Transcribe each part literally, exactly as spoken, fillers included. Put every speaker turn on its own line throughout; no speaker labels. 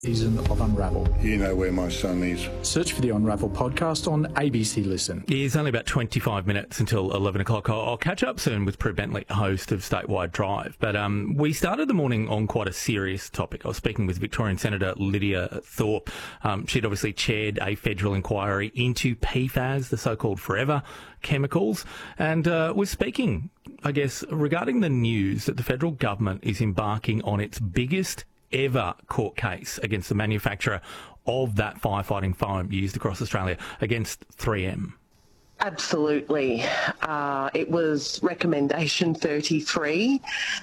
Season of Unravel.
You know where my son is.
Search for the Unravel podcast on A B C Listen.
It's only about twenty-five minutes until eleven o'clock. I'll, I'll catch up soon with Prue Bentley, host of Statewide Drive. But um, we started the morning on quite a serious topic. I was speaking with Victorian Senator Lydia Thorpe. Um, she'd obviously chaired a federal inquiry into P FAS, the so-called forever chemicals. And uh, we're speaking, I guess, regarding the news that the federal government is embarking on its biggest ever court case against the manufacturer of that firefighting foam used across Australia against three M.
Absolutely. Uh, it was recommendation thirty-three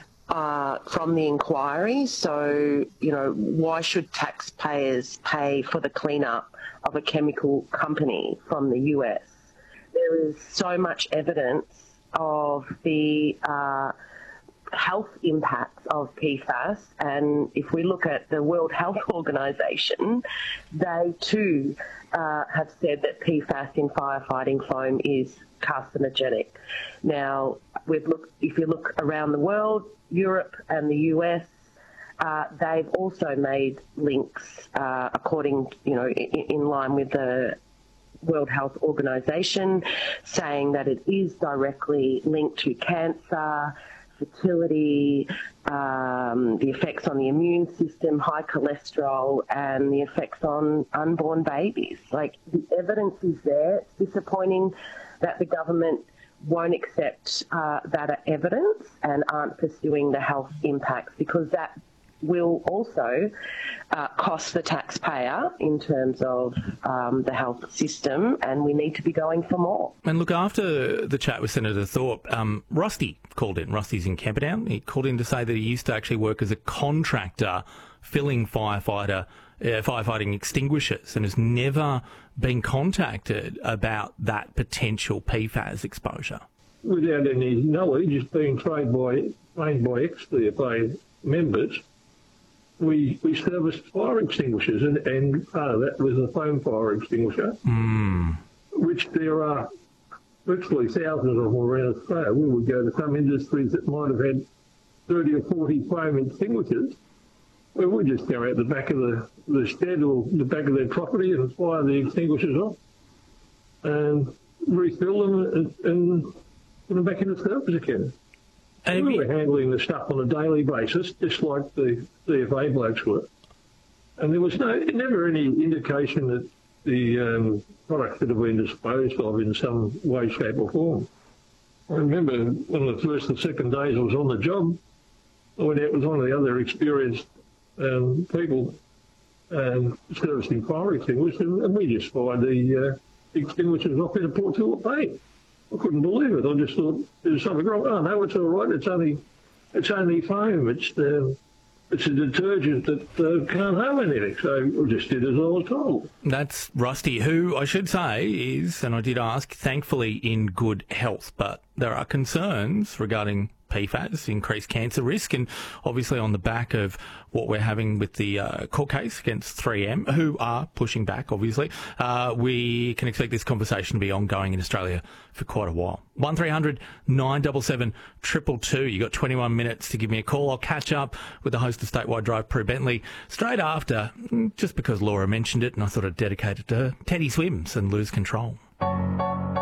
uh, from the inquiry. So, you know, why should taxpayers pay for the cleanup of a chemical company from the U S? There is so much evidence of the uh, health impacts of P FAS, and if we look at the World Health Organization, they too uh, have said that P FAS in firefighting foam is carcinogenic. Now, we've looked, if you look around the world, Europe and the U S, uh, they've also made links, uh, according, you know, in, in line with the World Health Organization, saying that it is directly linked to cancer, fertility, um, the effects on the immune system, high cholesterol, and the effects on unborn babies. Like, the evidence is there. It's disappointing that the government won't accept uh, that evidence and aren't pursuing the health impacts, because that will also uh, cost the taxpayer in terms of um, the health system, and we need to be going for more.
And look, after the chat with Senator Thorpe, um, Rusty called in. Rusty's in Camperdown. He called in to say that he used to actually work as a contractor filling firefighter uh, firefighting extinguishers and has never been contacted about that potential P FAS exposure.
Without any knowledge, it's being trained by, trained by ex-D F A members. We we serviced fire extinguishers, and, and part of that was a foam fire extinguisher,
mm.
which there are virtually thousands of them around Australia. We would go to some industries that might have had thirty or forty foam extinguishers. We would just go out the back of the, the shed or the back of their property and fire the extinguishers off and refill them and, and put them back into service again. And we were handling the stuff on a daily basis, just like the D F A blokes were. And there was no, never any indication that the um, product could have been disposed of in some way, shape or form. I remember one of the first and second days I was on the job, I went out with one of the other experienced um, people um, servicing fire extinguishers, and we just fired the uh, extinguishers off in a Port Phillip Bay. I couldn't believe it. I just thought there's something wrong. Oh no, it's all right. It's only, it's only foam. It's uh, it's a detergent that uh, can't harm anything. So I just did as I was told.
That's Rusty, who I should say is, and I did ask, thankfully in good health, but there are concerns regarding P FAS, increased cancer risk, and obviously on the back of what we're having with the uh, court case against three M, who are pushing back, obviously, uh, we can expect this conversation to be ongoing in Australia for quite a while. one three hundred nine seven seven two two two. You've got twenty-one minutes to give me a call. I'll catch up with the host of Statewide Drive, Prue Bentley, straight after, just because Laura mentioned it and I thought I'd dedicate it to her, Teddy Swims and Lose Control.